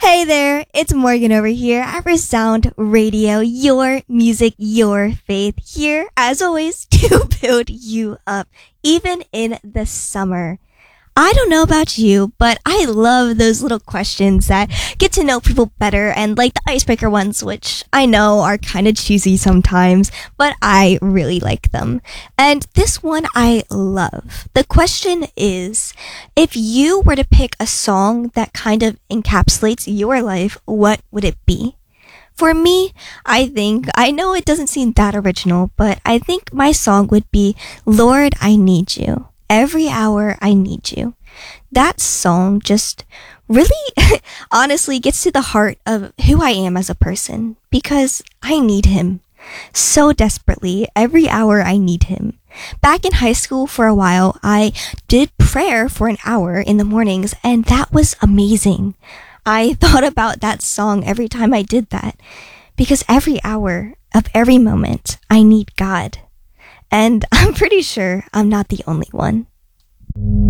Hey there, it's Morgan over here at Resound Radio, your music, your faith, here as always to build you up, even in the summer. I don't know about you, but I love those little questions that get to know people better and like the icebreaker ones, which I know are kind of cheesy sometimes, but I really like them. And this one I love. The question is, if you were to pick a song that kind of encapsulates your life, what would it be? For me, I know it doesn't seem that original, but I think my song would be Lord, I Need You. Every Hour I Need You. That song just really honestly gets to the heart of who I am as a person because I need him so desperately. Every hour I need him. Back in high school for a while, I did prayer for an hour in the mornings and that was amazing. I thought about that song every time I did that because every hour of every moment I need God. And I'm pretty sure I'm not the only one.